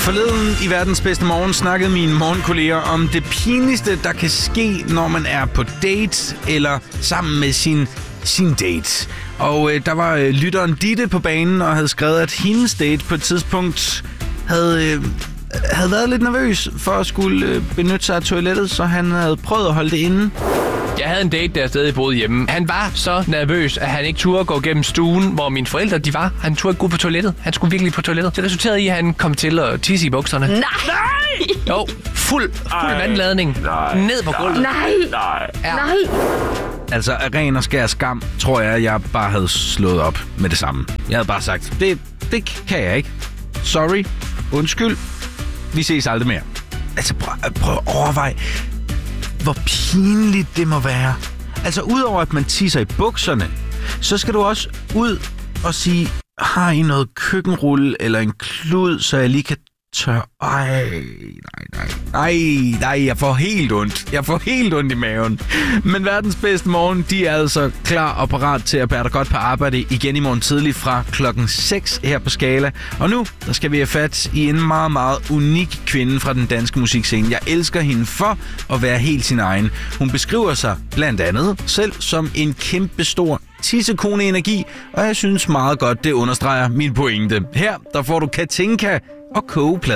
Forleden i Verdens Bedste Morgen snakkede mine morgenkolleger om det pinligste, der kan ske, når man er på date eller sammen med sin date. Og der var lytteren Ditte på banen og havde skrevet, at hendes date på et tidspunkt havde været lidt nervøs for at skulle benytte sig af toilettet, så han havde prøvet at holde det inde. Jeg havde en date, der stadig boede hjemme. Han var så nervøs, at han ikke turde gå gennem stuen, hvor mine forældre de var. Han turde ikke gå på toilettet. Han skulle virkelig på toilettet. Det resulterede i, at han kom til at tisse i bukserne. Nej! Jo, fuld vandladning. Ned på gulvet. Nej! Altså, af ren og skær skam, tror jeg bare havde slået op med det samme. Jeg havde bare sagt, det kan jeg ikke. Sorry. Undskyld. Vi ses aldrig mere. Altså, prøv at overveje, hvor pinligt det må være. Altså, udover at man tisser i bukserne, så skal du også ud og sige, har I noget køkkenrulle eller en klud, så jeg lige kan tørre? Nej, jeg får helt ondt. Jeg får helt ondt i maven. Men Verdens Bedste Morgen, de er altså klar og parat til at bære dig godt på arbejde igen i morgen tidlig fra klokken 6 her på Skala. Og nu, der skal vi have fat i en meget, meget unik kvinde fra den danske musikscene. Jeg elsker hende for at være helt sin egen. Hun beskriver sig blandt andet selv som en kæmpestor tissekone-energi, og jeg synes meget godt, det understreger min pointe. Her, der får du Katinka og Kogeplade.